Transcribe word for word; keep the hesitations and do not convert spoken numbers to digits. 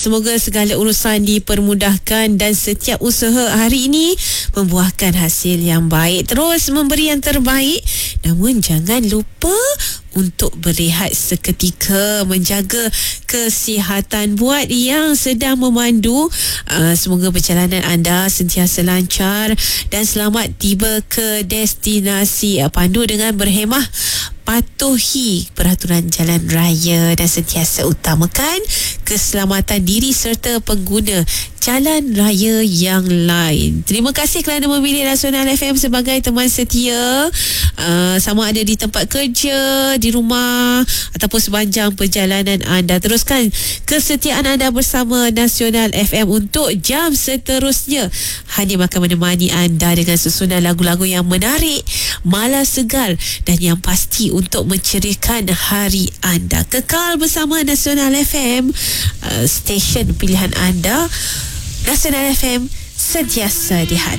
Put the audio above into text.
Semoga segala urusan dipermudahkan dan setiap usaha hari ini membuahkan hasil yang baik. Terus memberi yang terbaik, namun jangan lupa untuk berehat seketika, menjaga kesihatan. Buat yang sedang memandu, uh, semoga perjalanan anda sentiasa lancar dan selamat tiba ke destinasi. Uh, pandu dengan berhemah, patuhi peraturan jalan raya dan sentiasa utamakan keselamatan diri serta pengguna jalan raya yang lain. Terima kasih kerana memilih Nasional F M sebagai teman setia, uh, sama ada di tempat kerja, di rumah ataupun sepanjang perjalanan anda. Teruskan kesetiaan anda bersama Nasional F M untuk jam seterusnya. Hanim akan menemani anda dengan susunan lagu-lagu yang menarik, malas segar dan yang pasti untuk menceriakan hari anda. Kekal bersama Nasional F M, uh, stesen pilihan anda. Nasional F M, sentiasa di hati.